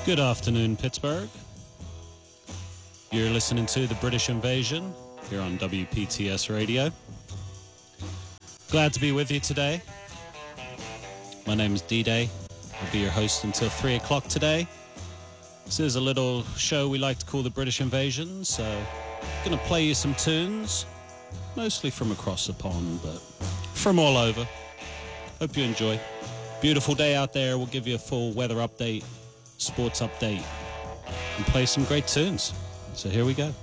Good afternoon, Pittsburgh. You're listening to The British Invasion here on WPTS Radio. Glad to be with you today. My name is D-Day. I'll be your host until 3 o'clock today. This is a little show we like to call The British Invasion, so I'm going to play you some tunes, mostly from across the pond, but from all over. Hope you enjoy. Beautiful day out there. We'll give you a full weather update, sports update, and play some great tunes. So here we go.